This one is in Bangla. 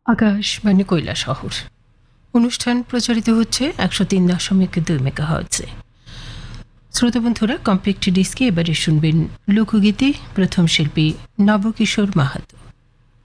আকাশবাণী কৈলাসহর। অনুষ্ঠান প্রচারিত হচ্ছে 103.2 মেগাহার্টজে। শ্রোতা বন্ধুরা, কম্প্যাক্ট ডিস্কে এবারে শুনবেন লোকগীতি। প্রথম শিল্পী নবকিশোর মাহাতো।